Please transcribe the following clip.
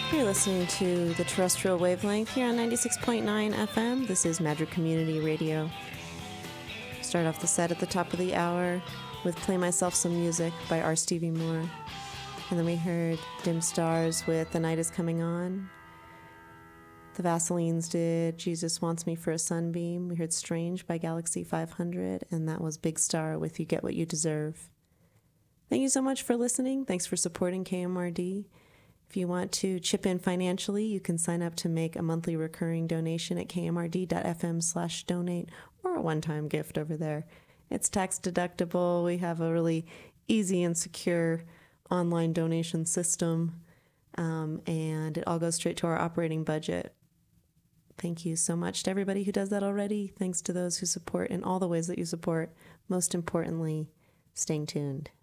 You're listening to the terrestrial wavelength here on 96.9 FM. This is Magic Community Radio. Start off the set at the top of the hour with Play Myself Some Music by R. Stevie Moore. And then we heard Dim Stars with The Night Is Coming On. The Vaselines did Jesus Wants Me for a Sunbeam. We heard Strange by Galaxy 500. And that was Big Star with You Get What You Deserve. Thank you so much for listening. Thanks for supporting KMRD. If you want to chip in financially, you can sign up to make a monthly recurring donation at kmrd.fm/donate or a one-time gift over there. It's tax deductible. We have a really easy and secure online donation system, and it all goes straight to our operating budget. Thank you so much to everybody who does that already. Thanks to those who support in all the ways that you support. Most importantly, staying tuned.